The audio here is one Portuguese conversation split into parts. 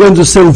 quando são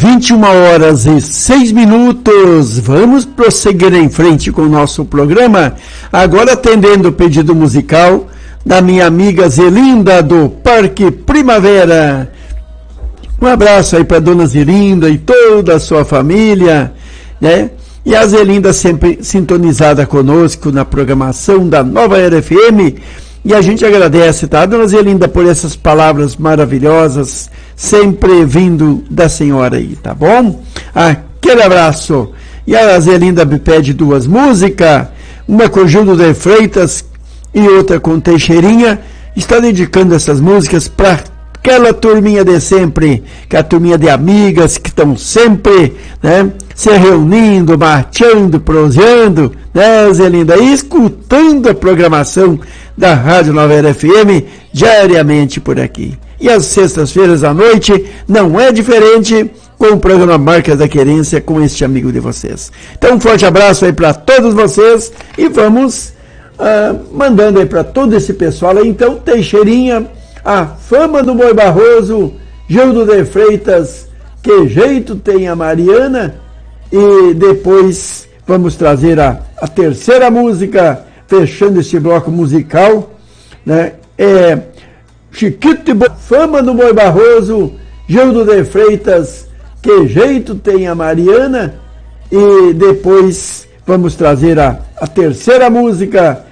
21h06. Vamos prosseguir em frente com o nosso programa, agora atendendo o pedido musical da minha amiga Zelinda, do Parque Primavera. Um abraço aí para dona Zelinda e toda a sua família, né? E a Zelinda sempre sintonizada conosco na programação da Nova Era FM. E a gente agradece, tá, dona Zelinda, por essas palavras maravilhosas, sempre vindo da senhora aí, tá bom? Aquele abraço. E a Zelinda me pede duas músicas, uma com Gildo de Freitas e outra com Teixeirinha. Está dedicando essas músicas para aquela turminha de sempre, que é a turminha de amigas que estão sempre, né, se reunindo, marchando, proseando, né, Zelinda, e escutando a programação da Rádio Nova Era FM diariamente por aqui. E às sextas-feiras à noite não é diferente com o programa Marcas da Querência, com este amigo de vocês. Então um forte abraço aí para todos vocês e vamos mandando aí para todo esse pessoal aí. Então, Teixeirinha, A Fama do Boi Barroso, Gildo de Freitas, Que Jeito Tem a Mariana, e depois vamos trazer a terceira música, fechando este bloco musical, né? Chiquito e Fama do Boi Barroso, Gildo de Freitas, Que Jeito Tem a Mariana, e depois vamos trazer a terceira música,